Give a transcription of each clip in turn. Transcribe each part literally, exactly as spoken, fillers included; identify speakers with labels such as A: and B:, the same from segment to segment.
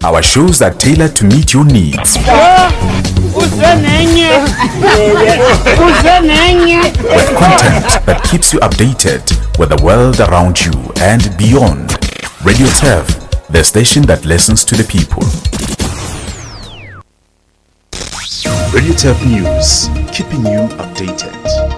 A: Our shows are tailored to meet your needs. With content that keeps you updated with the world around you and beyond. Radio T E F, the station that listens to the people. Radio T E F News, keeping you updated.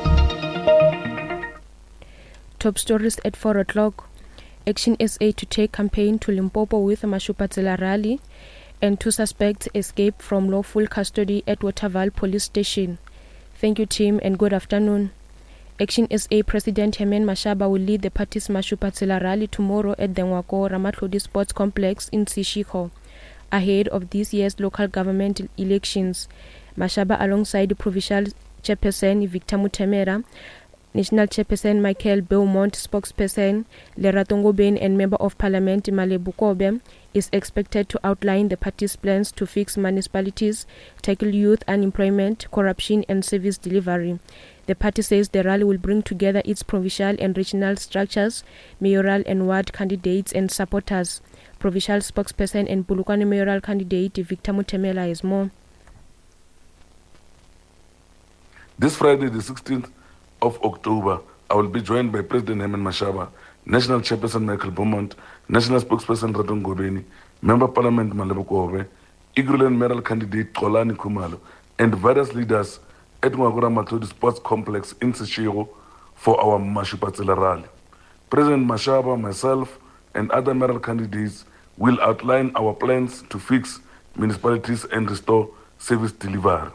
B: Top stories at four o'clock. Action S A to take campaign to Limpopo with Mashupatsela rally, and two suspects escape from lawful custody at Waterval police station. Thank you, team, and good afternoon. Action S A President Herman Mashaba will lead the party's Mashupatsela rally tomorrow at the Nwako Ramatlhodi Sports Complex in Seshego, ahead of this year's local government elections. Mashaba, alongside the provincial chairperson Victor Mutemera, National Chairperson Michael Beaumont, spokesperson Lerato Ngobeni, and Member of Parliament Malebu Kobe, is expected to outline the party's plans to fix municipalities, tackle youth unemployment, corruption, and service delivery. The party says the rally will bring together its provincial and regional structures, mayoral and ward candidates, and supporters. Provincial spokesperson and Bulukwane mayoral candidate Victor Mutemela is more.
C: This Friday, the sixteenth of October, I will be joined by President Herman Mashaba, National Chairperson Michael Beaumont, National Spokesperson Lerato Ngobeni, Member Parliament Malebu Kobe, Igruland mayoral candidate Xolani Khumalo, and various leaders at Nwako Ramatlhodi Sports Complex in Seshego for our Mashupatsela rally. President Mashaba, myself, and other mayoral candidates will outline our plans to fix municipalities and restore service delivery.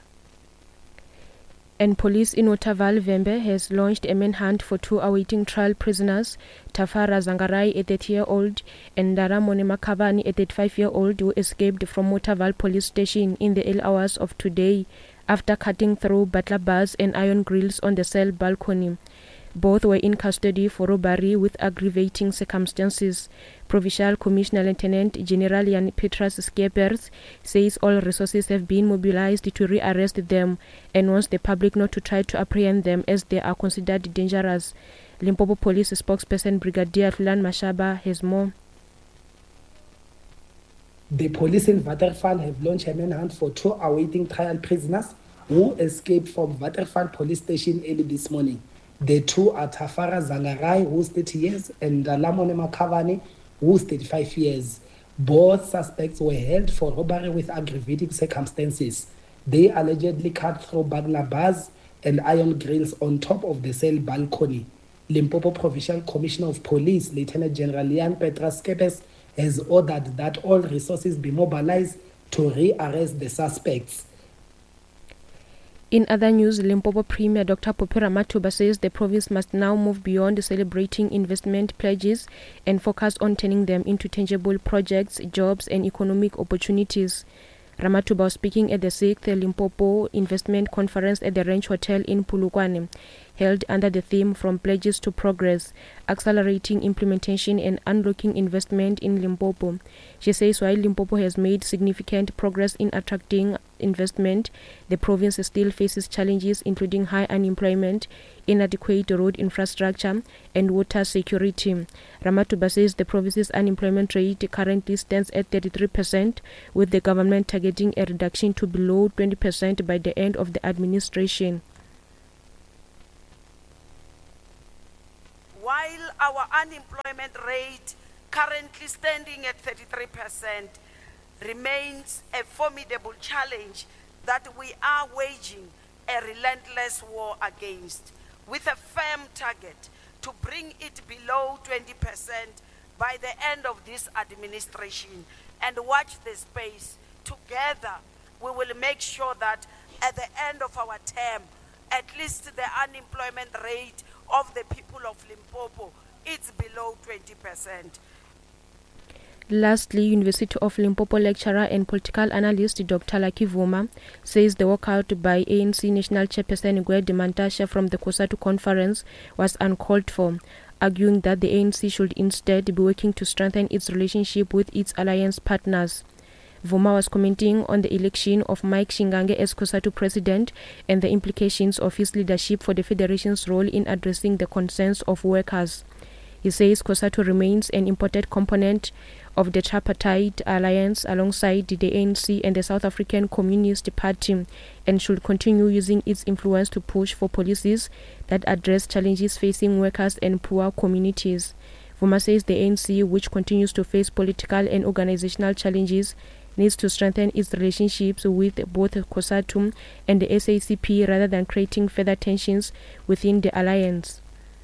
B: And police in Waterval Vembe has launched a manhunt for two awaiting trial prisoners, Tafara Zangarai, a thirty-year-old, and Daramone Makavani, a thirty-five-year-old, who escaped from Waterval police station in the early hours of today after cutting through butler bars and iron grills on the cell balcony. Both were in custody for robbery with aggravating circumstances. Provincial Commissioner Lieutenant General Jan Petras Skeepers says all resources have been mobilized to rearrest them and wants the public not to try to apprehend them as they are considered dangerous. Limpopo Police spokesperson Brigadier Thulan Mashaba has more.
D: The police in Waterval have launched a manhunt for two awaiting trial prisoners who escaped from Waterval police station early this morning. The two are Tafara Zangarai, who's thirty years, and Dalamone Makavani, who's thirty-five years. Both suspects were held for robbery with aggravating circumstances. They allegedly cut through burglar bars and iron grills on top of the cell balcony. Limpopo Provincial Commissioner of Police, Lieutenant General Jan Petras Skeepers, has ordered that all resources be mobilized to rearrest the suspects.
B: In other news, Limpopo Premier Doctor Popera Matuba says the province must now move beyond celebrating investment pledges and focus on turning them into tangible projects, jobs, and economic opportunities. Ramatuba was speaking at the sixth Limpopo Investment Conference at the Ranch Hotel in Polokwane, held under the theme From Pledges to Progress, Accelerating Implementation and Unlocking Investment in Limpopo. She says while Limpopo has made significant progress in attracting investment, the province still faces challenges including high unemployment, inadequate road infrastructure, and water security. Ramatuba says the province's unemployment rate currently stands at thirty-three percent, with the government targeting a reduction to below twenty percent by the end of the administration.
E: While our unemployment rate, currently standing at thirty-three percent, remains a formidable challenge that we are waging a relentless war against, with a firm target to bring it below twenty percent by the end of this administration. And watch the space. Together, we will make sure that at the end of our term, at least the unemployment rate of the people of Limpopo is below twenty percent.
B: Lastly, University of Limpopo lecturer and political analyst Doctor Lucky Vuma says the walkout by A N C National Chairperson Gwede Mantashe from the COSATU conference was uncalled for, arguing that the A N C should instead be working to strengthen its relationship with its alliance partners. Vuma was commenting on the election of Mike Shingange as COSATU president and the implications of his leadership for the federation's role in addressing the concerns of workers. He says COSATU remains an important component of the tripartite alliance alongside the A N C and the South African Communist Party, and should continue using its influence to push for policies that address challenges facing workers and poor communities. Vuma says the A N C, which continues to face political and organizational challenges, needs to strengthen its relationships with both COSATU and the S A C P rather than creating further tensions within the alliance.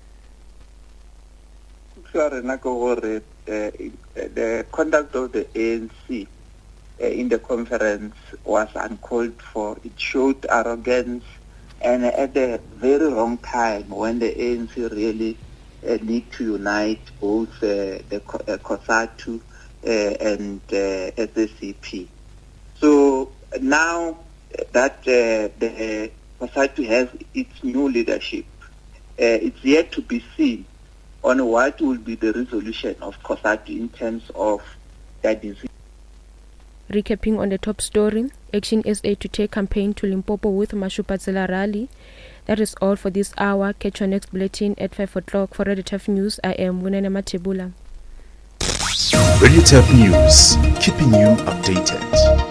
F: The conduct of the A N C uh, in the conference was uncalled for. It showed arrogance, and at a very wrong time when the A N C really uh, need to unite both uh, the uh, COSATU uh, and uh, S A C P. So now that uh, the COSATU has its new leadership, uh, it's yet to be seen on what will be the resolution of COSATU in terms of that disease.
B: Recapping on the top story, Action S A to take campaign to Limpopo with Mashupatsela rally. That is all for this hour. Catch your next bulletin at five o'clock. For Radio T F News, I am Vunene Matebula.
A: Radio T F News, keeping you updated.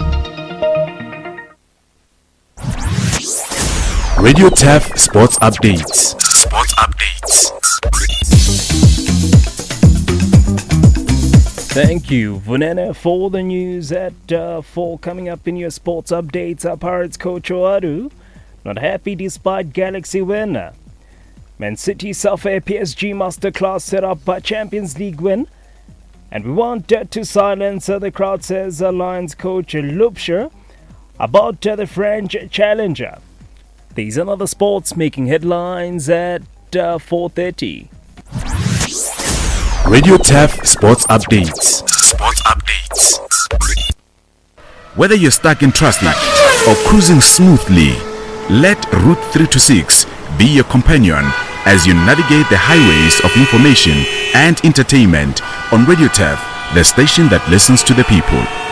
A: Radio T F Sports Updates. Sports Updates.
G: Thank you, Vunene, for the news at uh, four. Coming up in your sports updates, our Pirates coach Oadu not happy despite Galaxy win. Man City suffer P S G masterclass set up by Champions League win. And we want uh, to silence uh, the crowd, says uh, Lions coach Lupscher about uh, the French challenger. These and other sports making headlines at uh, four thirty.
A: Radio T F Sports Updates. Sports Updates. Whether you're stuck in traffic or cruising smoothly, let Route three two six be your companion as you navigate the highways of information and entertainment on Radio T F, the station that listens to the people.